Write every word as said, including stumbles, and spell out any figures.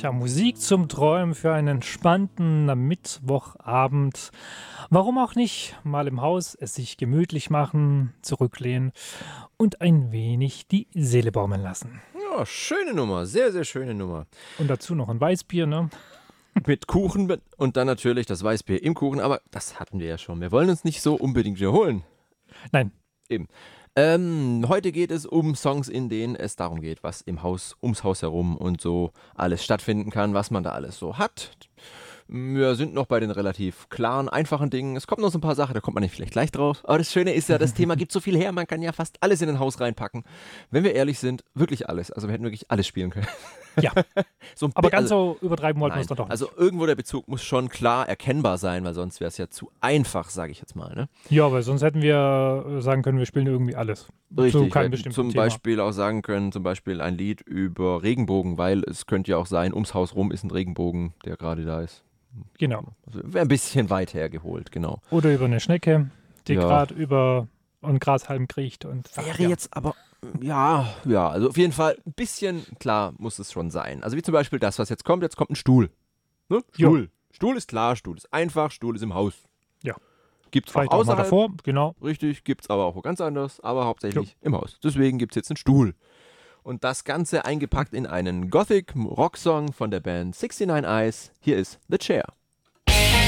Tja, Musik zum Träumen für einen entspannten Mittwochabend. Warum auch nicht? Mal im Haus es sich gemütlich machen, zurücklehnen und ein wenig die Seele baumeln lassen. Ja, schöne Nummer, sehr, sehr schöne Nummer. Und dazu noch ein Weißbier, ne? Mit Kuchen mit- und dann natürlich das Weißbier im Kuchen, aber das hatten wir ja schon. Wir wollen uns nicht so unbedingt wiederholen. Nein, Eben. Ähm, heute geht es um Songs, in denen es darum geht, was im Haus, ums Haus herum und so alles stattfinden kann, was man da alles so hat. Wir sind noch bei den relativ klaren, einfachen Dingen. Es kommt noch so ein paar Sachen, da kommt man nicht vielleicht gleich drauf. Aber das Schöne ist ja, das Thema gibt so viel her, man kann ja fast alles in ein Haus reinpacken. Wenn wir ehrlich sind, wirklich alles. Also wir hätten wirklich alles spielen können. ja. So ein Aber bi- ganz also, so übertreiben wollten wir es Nein, doch nicht. also irgendwo der Bezug muss schon klar erkennbar sein, weil sonst wäre es ja zu einfach, sage ich jetzt mal. Ne? Ja, weil sonst hätten wir äh, sagen können, wir spielen irgendwie alles. Richtig, Zu wir keinem hätten bestimmten zum Thema. Beispiel auch sagen können, zum Beispiel ein Lied über Regenbogen, weil es könnte ja auch sein, ums Haus rum ist ein Regenbogen, der gerade da ist. Genau. Also wäre ein bisschen weit hergeholt, genau. Oder über eine Schnecke, die Ja. gerade über einen Grashalm kriecht. Und, ach, Wäre ja. jetzt aber, ja, ja, also auf jeden Fall ein bisschen klar muss es schon sein. Also wie zum Beispiel das, was jetzt kommt, jetzt kommt ein Stuhl. Ne? Jo. Stuhl. Stuhl ist klar, Stuhl ist einfach, Stuhl ist im Haus. Ja. Gibt's auch Vielleicht auch mal außerhalb, davor, genau. richtig, gibt's aber auch wo ganz anders, aber hauptsächlich im Haus. Deswegen gibt's jetzt einen Stuhl. Und das Ganze eingepackt in einen Gothic-Rock-Song von der Band sixty-nine Eyes. Hier ist The Chair.